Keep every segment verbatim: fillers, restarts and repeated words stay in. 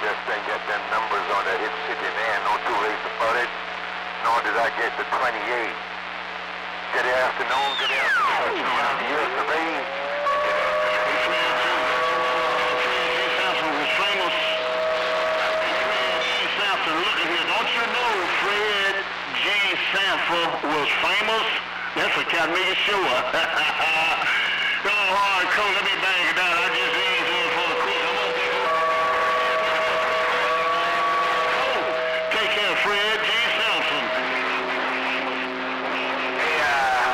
just ain't got them numbers on that hit city there. No two ways about it. Nor did I get the twenty-eight. Good afternoon, good afternoon. Around the U S of A. Famous. Fred G. Sanford, look at here. Don't you know Fred G. Sanford was famous? That's a cat make it sure. Go hard, cool. Let me bang it down. I just eased in for a quick. I'm gonna get oh, take care, Fred G. Sanford. Hey, uh,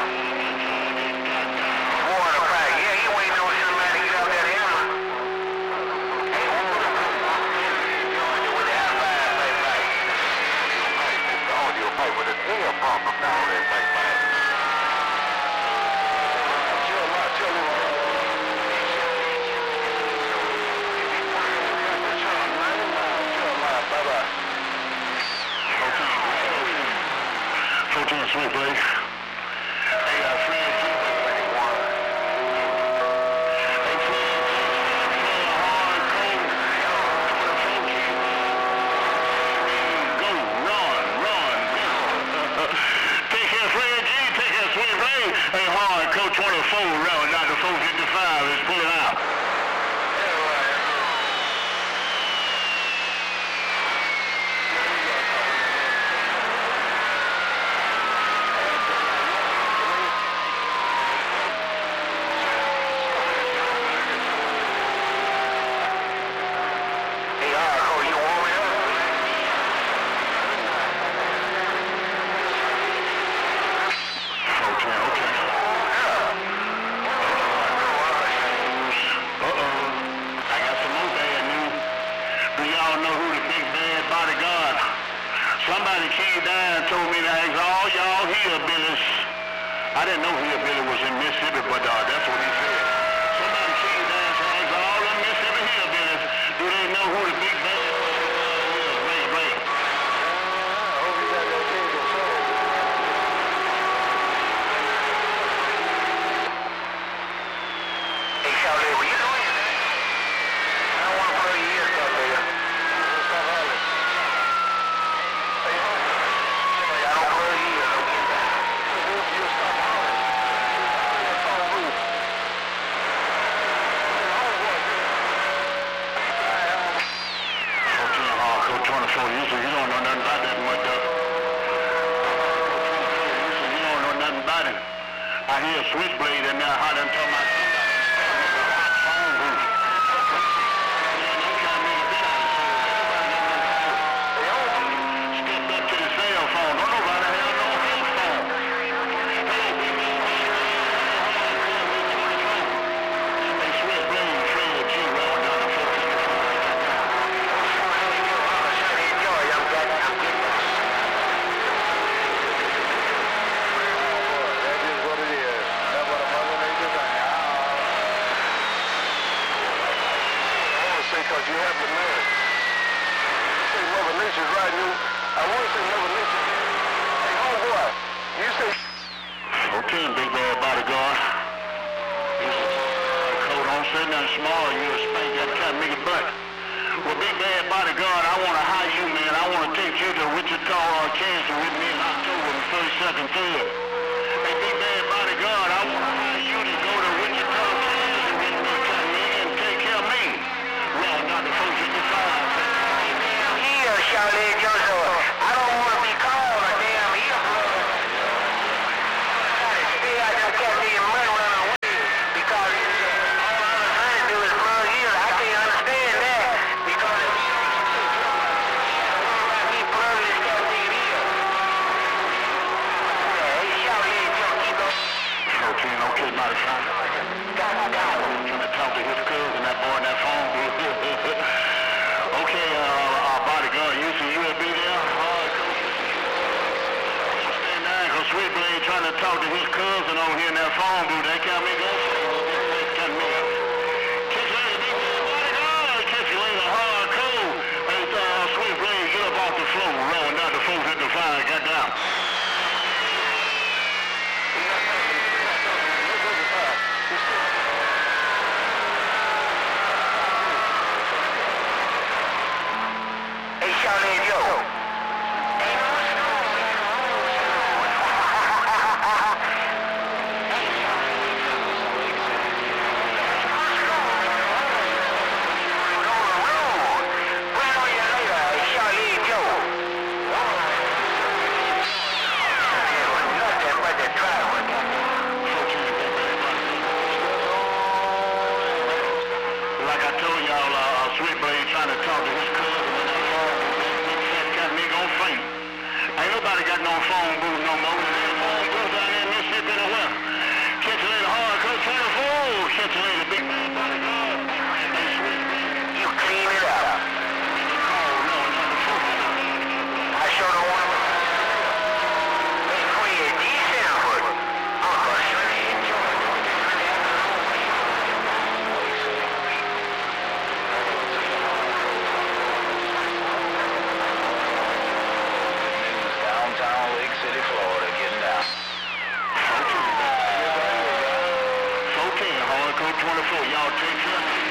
water pack. Yeah, you ain't know somebody get out that hammer. With a tail pump up down there, like that. Chill out, chill out. Chill out, bye-bye. fourteen, sweet, please. Hey, uh, Fred G. twenty-one. Hey, Fred G. hard, cold. Go, run, run, go. Take care, Fred G. Take care, sweet Ray. Hey, hard, code twenty-four, round down to four fifty-five. Let's pull it out. Hey, Arco, you warming up? Okay, okay. Uh-oh. I got some more bad news. Do y'all know who the big bad bodyguard? Somebody came down and told me to ask all y'all hillbillies. I didn't know hillbilly was in Mississippi, but uh, that's what he said. Somebody came down and asked all the Mississippi hillbillies, do they know who the big bad is? Bring it, bring it. I hope you got that king of soul. Hey, Charlie, were you doing it? I don't want to play you here, Charlie. Stop hollering. Hey, Charlie, I don't play you here. Don't get that. You stop hollering. That's all rude. fourteen hard, code twenty-four. You said you don't know nothing about that mud duck. You said you don't know nothing about it. I hear a switchblade in there hollering and talking about phone booth. Man, I'm trying to make a bit out of it. Stepped up to the cell phone. Don't nobody have no cell phone. Hey, big man. Hey, switchblade, Fred G. round down to four fifty-five. Because you have to know it. You say Mother Nature's right, you. I want to say Mother Nature. Hey, homeboy, you say... Okay, big bad bodyguard. You coat on, say nothing small, you a spank that cat, make it butt. Well, big bad bodyguard, I want to hire you, man. I want to take you to Wichita, Kansas with me in October the thirty-second, third. Hey, big bad bodyguard, I want to hire you to go to Wichita, Kansas with me, man, and take care of me. Well, not the four fifty-five. Here, Charlie Joseph. I don't want to be called a damn hillbilly. Stay out there catching your money run away. Because all I'm trying to do is plug here. I can't understand that. Because if you don't be plugging this goddamn here. Hey, Charlie Joseph, keep on. fourteen, okay, mighty fine. Got it, got it. Trying to talk to his cousin, that boy in that phone booth. Okay, uh, our bodyguard, you see you will be there? Hard coach. Stand down, cause Sweetblade trying to talk to his cousin over here in that phone booth. They can't make us. They can't make us. Catch you later, big man, bodyguard. Catch you later, hard cold. Hey, uh, Sweetblade, get up off the floor. Rolling down to four fifty-five, got down. twenty-four. Y'all take care.